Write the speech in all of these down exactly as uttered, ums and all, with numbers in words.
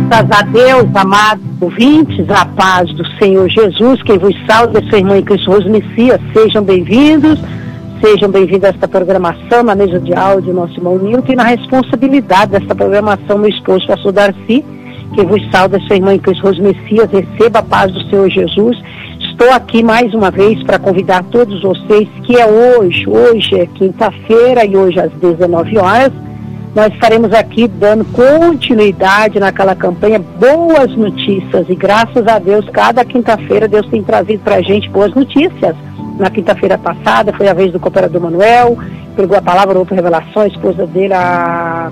Graças a Deus, amados ouvintes, a paz do Senhor Jesus, quem vos salva é sua irmã em Cristo Rose Messias. Sejam bem-vindos, sejam bem-vindos a esta programação, na mesa de áudio, nosso irmão Nilton, e na responsabilidade desta programação, meu esposo, pastor Darcy, quem vos salva é sua irmã em Cristo Rose Messias. Receba a paz do Senhor Jesus. Estou aqui mais uma vez para convidar todos vocês, que é hoje, hoje é quinta-feira e hoje às dezenove horas, nós estaremos aqui dando continuidade naquela campanha Boas Notícias, e graças a Deus, cada quinta-feira Deus tem trazido para a gente boas notícias. Na quinta-feira passada foi a vez do cooperador Manuel, pegou a palavra, outra revelação, a esposa dele, a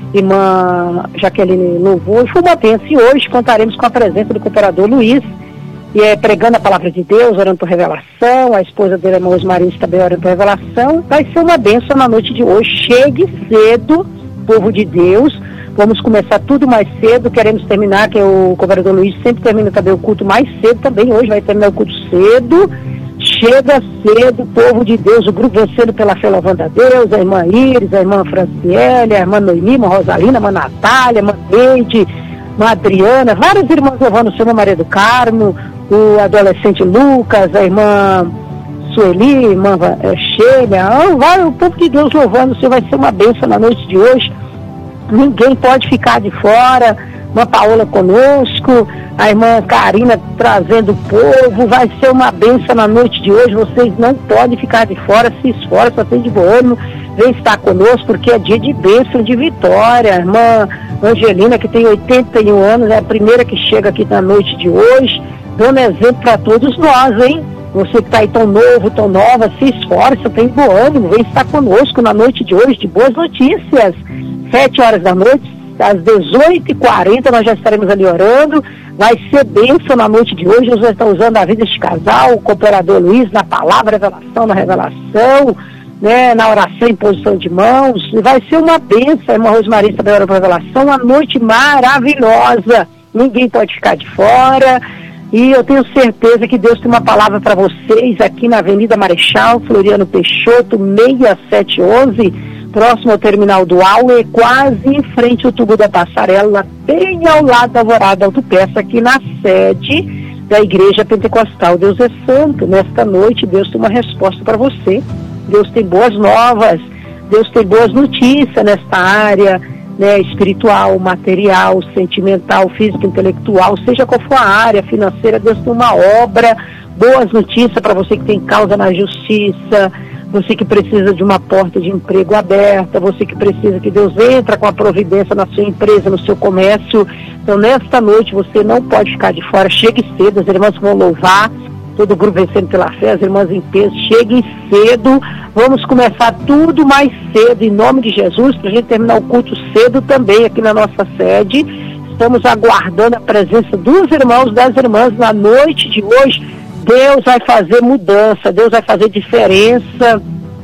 irmã Jaqueline, louvou, e foi uma bênção. E hoje contaremos com a presença do cooperador Luiz, e é pregando a palavra de Deus, orando por revelação. A esposa dele, a irmã Osmarinho, também orando por revelação. Vai ser uma bênção na noite de hoje. Chegue cedo, povo de Deus. Vamos começar tudo mais cedo. Queremos terminar, que o cooperador Luiz sempre termina também o culto mais cedo também. Hoje vai terminar o culto cedo. Chega cedo, povo de Deus. O grupo vencendo pela fé, louvando a Deus. A irmã Iris, a irmã Franciele, a irmã Noemi, a irmã Rosalina, a irmã Natália, a irmã Neide, a irmã Adriana, várias irmãs louvando o Senhor, Maria do Carmo, o adolescente Lucas, a irmã Sueli, a irmã Sheila, oh, o povo de Deus louvando o Senhor. Vai ser uma bênção na noite de hoje. Ninguém pode ficar de fora. Irmã Paola conosco, a irmã Karina trazendo o povo. Vai ser uma bênção na noite de hoje. Vocês não podem ficar de fora, se esforça, só tem de bom ânimo, vem estar conosco, porque é dia de bênção, de vitória. A irmã Angelina, que tem oitenta e um anos, é a primeira que chega aqui na noite de hoje, dando exemplo para todos nós, hein? Você que está aí tão novo, tão nova, se esforça, tem bom ânimo, vem estar conosco na noite de hoje de boas notícias. Sete horas da noite, às dezoito e quarenta, nós já estaremos ali orando. Vai ser bênção na noite de hoje. Deus vai estar usando a vida deste casal, o cooperador Luiz, na palavra, revelação, na revelação, né, na oração, em posição de mãos. E vai ser uma bênção. A irmã Rosmaria também ora para revelação, uma noite maravilhosa. Ninguém pode ficar de fora. E eu tenho certeza que Deus tem uma palavra para vocês aqui na Avenida Marechal Floriano Peixoto, seis sete um um, próximo ao terminal do Aue, quase em frente ao tubo da passarela, bem ao lado da Alvorada Autopeça, aqui na sede da Igreja Pentecostal. Deus é santo. Nesta noite, Deus tem uma resposta para você. Deus tem boas novas, Deus tem boas notícias nesta área, né, espiritual, material, sentimental, física, intelectual, seja qual for a área financeira. Deus tem uma obra, boas notícias para você que tem causa na justiça, você que precisa de uma porta de emprego aberta, você que precisa que Deus entre com a providência na sua empresa, no seu comércio. Então, nesta noite, você não pode ficar de fora. Chegue cedo, as irmãs vão louvar, todo o grupo vencendo pela fé, as irmãs em peso. Cheguem cedo, vamos começar tudo mais cedo, em nome de Jesus, para a gente terminar o culto cedo também aqui na nossa sede. Estamos aguardando a presença dos irmãos, das irmãs na noite de hoje. Deus vai fazer mudança, Deus vai fazer diferença.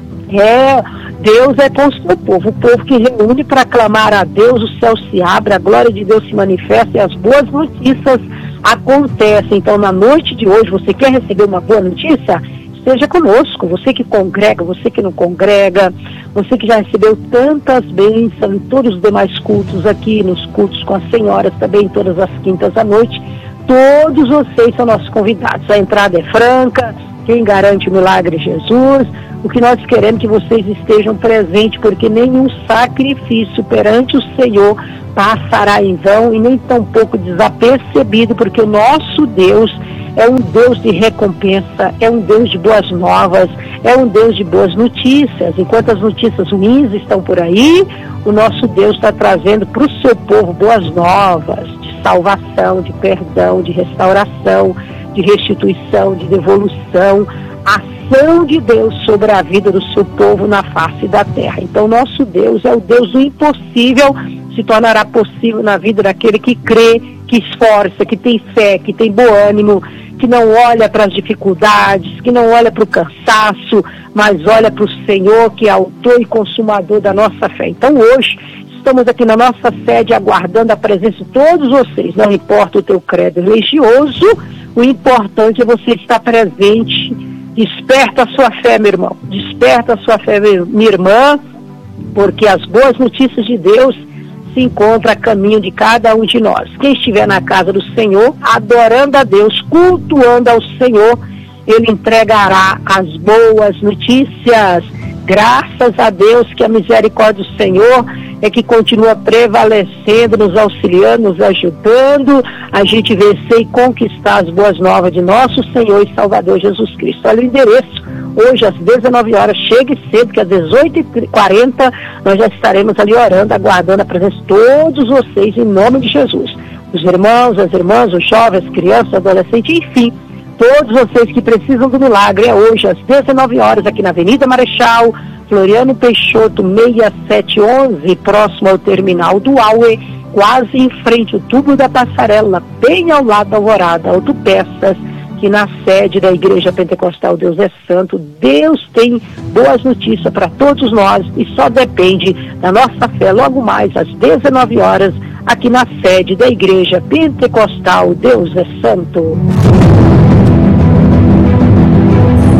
É, Deus é com o seu povo, o povo que reúne para clamar a Deus, o céu se abre, a glória de Deus se manifesta e as boas notícias acontecem. Então, na noite de hoje, você quer receber uma boa notícia? Esteja conosco. Você que congrega, você que não congrega, você que já recebeu tantas bênçãos em todos os demais cultos aqui, nos cultos com as senhoras também, todas as quintas à noite. Todos vocês são nossos convidados. A entrada é franca. Quem garante o milagre é Jesus. O que nós queremos é que vocês estejam presentes, porque nenhum sacrifício perante o Senhor passará em vão e nem tampouco desapercebido, porque o nosso Deus é um Deus de recompensa, é um Deus de boas novas, é um Deus de boas notícias. Enquanto as notícias ruins estão por aí, o nosso Deus está trazendo para o seu povo boas novas, de salvação, de perdão, de restauração, de restituição, de devolução, ação de Deus sobre a vida do seu povo na face da terra. Então, nosso Deus é o Deus do impossível, se tornará possível na vida daquele que crê, que esforça, que tem fé, que tem bom ânimo, que não olha para as dificuldades, que não olha para o cansaço, mas olha para o Senhor, que é autor e consumador da nossa fé. Então, hoje, estamos aqui na nossa sede aguardando a presença de todos vocês. Não importa o teu credo religioso, o importante é você estar presente. Desperta a sua fé, meu irmão. Desperta a sua fé, minha irmã, porque as boas notícias de Deus se encontra a caminho de cada um de nós. Quem estiver na casa do Senhor, adorando a Deus, cultuando ao Senhor, Ele entregará as boas notícias. Graças a Deus que a misericórdia do Senhor é que continua prevalecendo, nos auxiliando, nos ajudando a gente vencer e conquistar as boas novas de nosso Senhor e Salvador Jesus Cristo. Olha o endereço, hoje às dezenove horas, chegue cedo, que às dezoito e quarenta nós já estaremos ali orando, aguardando a presença de todos vocês em nome de Jesus. Os irmãos, as irmãs, os jovens, as crianças, adolescentes, enfim, todos vocês que precisam do milagre, é hoje às dezenove horas aqui na Avenida Marechal Floriano Peixoto seis sete um um, próximo ao terminal do Aue, quase em frente ao tubo da passarela, bem ao lado da Alvorada, Autopeças, que na sede da Igreja Pentecostal Deus é Santo. Deus tem boas notícias para todos nós e só depende da nossa fé. Logo mais às dezenove horas, aqui na sede da Igreja Pentecostal Deus é Santo.